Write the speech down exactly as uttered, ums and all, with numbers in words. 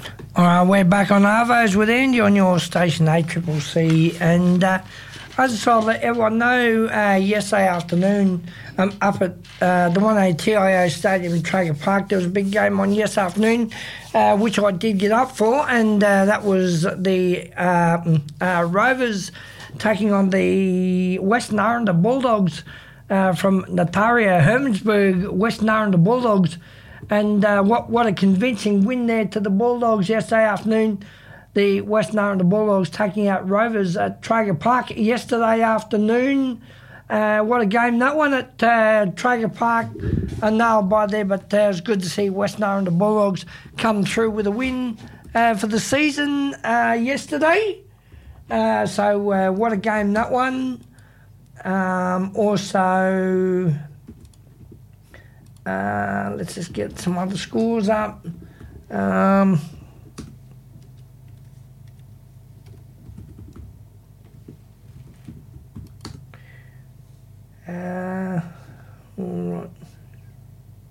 All right, we're back on Arvos with Andy on your station A C C C, and uh, I just want to let everyone know uh, yesterday afternoon um, up at uh, the one A T I O Stadium in Traeger Park, there was a big game on yesterday afternoon, uh, which I did get up for, and uh, that was the uh, uh, Rovers taking on the West Narrandin Bulldogs uh, from Nataria, Hermannsburg, West Narrandin Bulldogs. And uh, what what a convincing win there to the Bulldogs yesterday afternoon. The West Narrandin Bulldogs taking out Rovers at Traeger Park yesterday afternoon. Uh, what a game that one at uh, Traeger Park. A nail by there, but uh, it was good to see West Narrandin Bulldogs come through with a win uh, for the season uh, yesterday. Uh, so uh, what a game that one. Um, also... Uh, let's just get some other scores up. Um, uh,